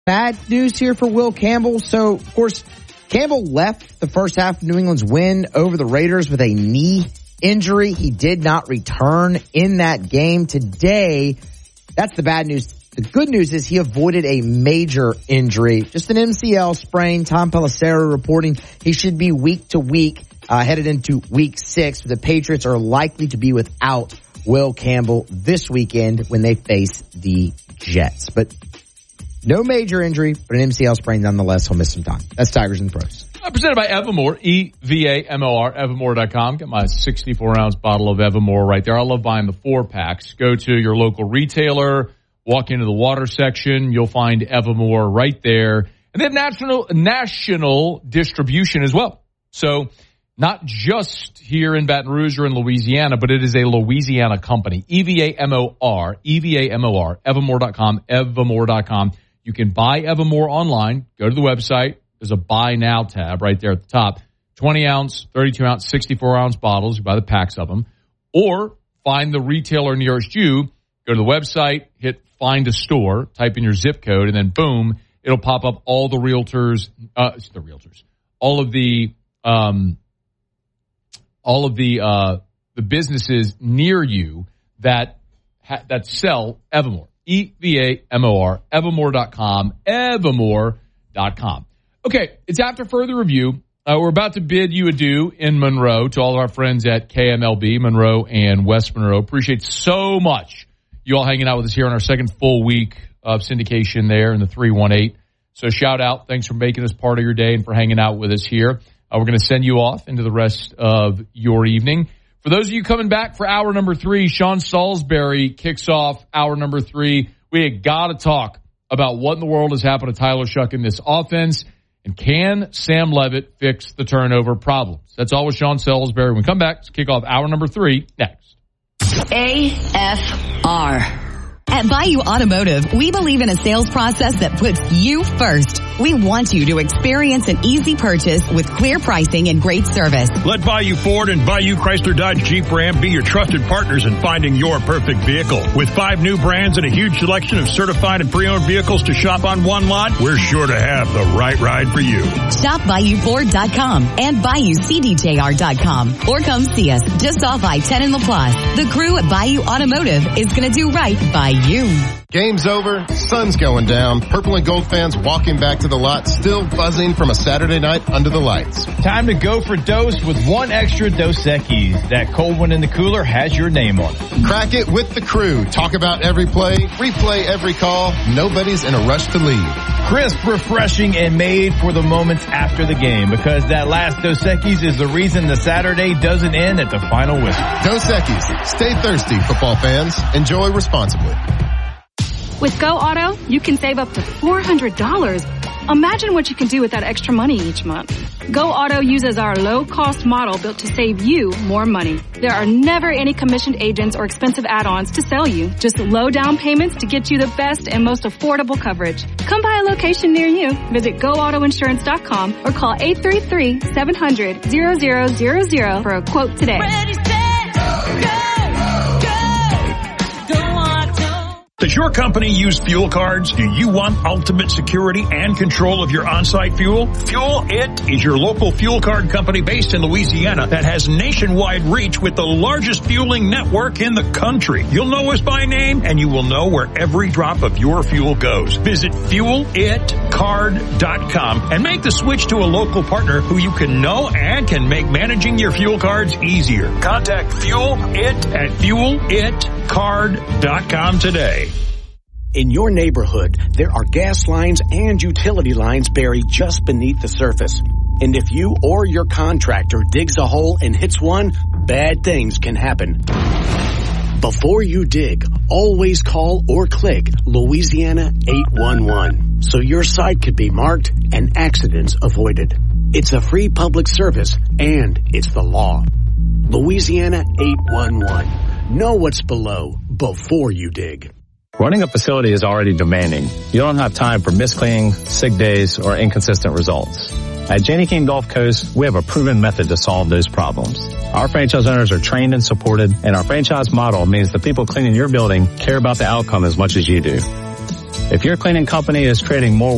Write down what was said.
Bad news here for Will Campbell. So, of course, Campbell left the first half of New England's win over the Raiders with a knee injury. He did not return in that game today. That's the bad news. The good news is he avoided a major injury, just an MCL sprain. Tom Pelissero reporting he should be week to week, headed into week 6. The Patriots are likely to be without Will Campbell this weekend when they face the Jets. But no major injury, but an MCL sprain nonetheless. He'll miss some time. That's Tigers and the Pros. Presented by Evamore, EVAMOR, Evamore.com. Get my 64-ounce bottle of Evamore right there. I love buying the 4-packs. Go to your local retailer, walk into the water section. You'll find Evamore right there. And they have national distribution as well. So not just here in Baton Rouge or in Louisiana, but it is a Louisiana company. EVAMOR, Evamore.com, Evamore.com. You can buy Evamore online. Go to the website. There's a Buy Now tab right there at the top. 20-ounce, 32-ounce, 64-ounce bottles. You buy the packs of them. Or find the retailer nearest you. Go to the website, hit Find a Store, type in your zip code, and then boom, it'll pop up all the the businesses near you that sell Evamore. EVAMOR, Evamore.com, Evamore.com. Okay, it's after further review. We're about to bid you adieu in Monroe to all of our friends at KMLB, Monroe and West Monroe. Appreciate so much you all hanging out with us here on our second full week of syndication there in the 318. So shout out. Thanks for making us part of your day and for hanging out with us here. We're going to send you off into the rest of your evening. For those of you coming back for hour number 3, Sean Salisbury kicks off hour number 3. We have got to talk about what in the world has happened to Tyler Shough in this offense, and can Sam Levitt fix the turnover problems? That's all with Sean Salisbury. When we come back, let's kick off hour number 3 next. AFR. At Bayou Automotive, we believe in a sales process that puts you first. We want you to experience an easy purchase with clear pricing and great service. Let Bayou Ford and Bayou Chrysler Dodge Jeep Ram be your trusted partners in finding your perfect vehicle. With 5 new brands and a huge selection of certified and pre-owned vehicles to shop on one lot, we're sure to have the right ride for you. Shop BayouFord.com and BayouCDJR.com or come see us just off I-10 in LaPlace. The crew at Bayou Automotive is going to do right by you. Game's over, sun's going down, purple and gold fans walking back to the lot, still buzzing from a Saturday night under the lights. Time to go for Dose with one extra Dos Equis. That cold one in the cooler has your name on it. Crack it with the crew. Talk about every play, replay every call. Nobody's in a rush to leave. Crisp, refreshing, and made for the moments after the game, because that last Dos Equis is the reason the Saturday doesn't end at the final whistle. Dos Equis. Stay thirsty, football fans. Enjoy responsibly. With Go Auto, you can save up to $400. Imagine what you can do with that extra money each month. Go Auto uses our low-cost model built to save you more money. There are never any commissioned agents or expensive add-ons to sell you. Just low down payments to get you the best and most affordable coverage. Come by a location near you. Visit GoAutoInsurance.com or call 833-700-0000 for a quote today. Ready, set, go. Does your company use fuel cards? Do you want ultimate security and control of your on-site fuel? Fuel It is your local fuel card company based in Louisiana that has nationwide reach with the largest fueling network in the country. You'll know us by name, and you will know where every drop of your fuel goes. Visit FuelItCard.com and make the switch to a local partner who you can know and can make managing your fuel cards easier. Contact Fuel It at FuelItCard.com today. In your neighborhood, there are gas lines and utility lines buried just beneath the surface. And if you or your contractor digs a hole and hits one, bad things can happen. Before you dig, always call or click Louisiana 811 so your site could be marked and accidents avoided. It's a free public service and it's the law. Louisiana 811. Know what's below before you dig. Running a facility is already demanding. You don't have time for miscleaning, sick days, or inconsistent results. At Janney King Gulf Coast, we have a proven method to solve those problems. Our franchise owners are trained and supported, and our franchise model means the people cleaning your building care about the outcome as much as you do. If your cleaning company is creating more